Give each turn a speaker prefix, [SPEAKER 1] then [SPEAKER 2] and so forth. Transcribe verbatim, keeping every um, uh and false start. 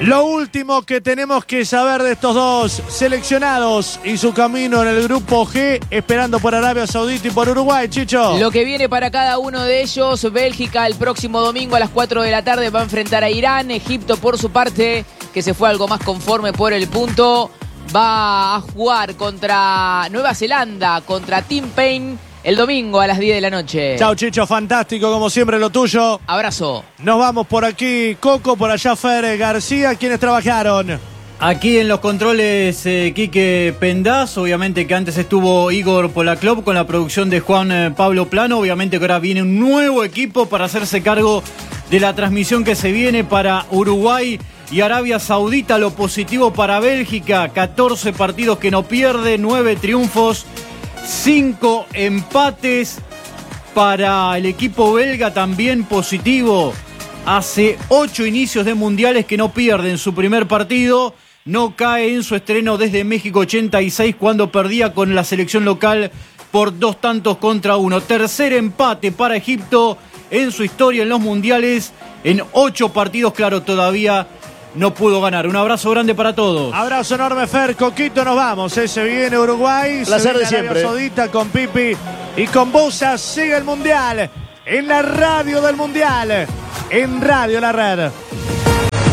[SPEAKER 1] Lo último que tenemos que saber de estos dos seleccionados y su camino en el grupo G, esperando por Arabia Saudita y por Uruguay, Chicho.
[SPEAKER 2] Lo que viene para cada uno de ellos: Bélgica el próximo domingo a las cuatro de la tarde va a enfrentar a Irán. Egipto, por su parte, que se fue algo más conforme por el punto, va a jugar contra Nueva Zelanda, contra Tim Payne, el domingo a las diez de la noche.
[SPEAKER 1] Chau, Chicho, fantástico como siempre lo tuyo.
[SPEAKER 2] Abrazo.
[SPEAKER 1] Nos vamos por aquí, Coco, por allá Fer García. ¿Quiénes trabajaron?
[SPEAKER 3] Aquí en los controles, eh, Quique Pendaz, obviamente que antes estuvo Igor Polaclop con la producción de Juan eh, Pablo Plano, obviamente que ahora viene un nuevo equipo para hacerse cargo de la transmisión que se viene para Uruguay y Arabia Saudita. Lo positivo para Bélgica: catorce partidos que no pierde, nueve triunfos, cinco empates. Para el equipo belga también positivo. Hace ocho inicios de mundiales que no pierde en su primer partido. No cae en su estreno desde México ochenta y seis, cuando perdía con la selección local por dos tantos contra uno. Tercer empate para Egipto en su historia en los mundiales. En ocho partidos, claro, todavía no pudo ganar. Un abrazo grande para todos.
[SPEAKER 1] Abrazo enorme, Fer. Coquito, nos vamos. ¿eh? Se viene Uruguay.
[SPEAKER 4] Placer
[SPEAKER 1] se viene
[SPEAKER 4] de siempre.
[SPEAKER 1] Arabia Saudita con Pipi y con Busa. Sigue el Mundial en la radio del Mundial. En Radio La Red.